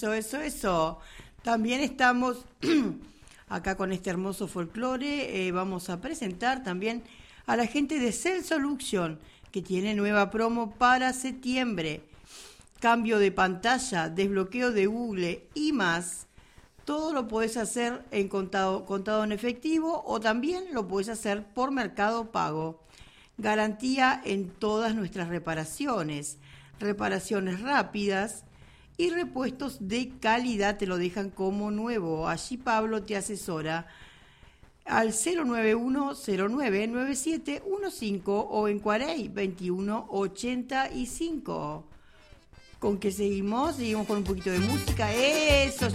Eso. También estamos acá con este hermoso folclore. Vamos a presentar también a la gente de Cell Solution, que tiene nueva promo para septiembre. Cambio de pantalla, desbloqueo de Google y más. Todo lo podés hacer en contado en efectivo o también lo podés hacer por Mercado Pago. Garantía en todas nuestras reparaciones. Reparaciones rápidas y repuestos de calidad te lo dejan como nuevo. Allí Pablo te asesora al 091-099715 o en Cuarey 2185. ¿Con qué seguimos? Seguimos con un poquito de música. Eso.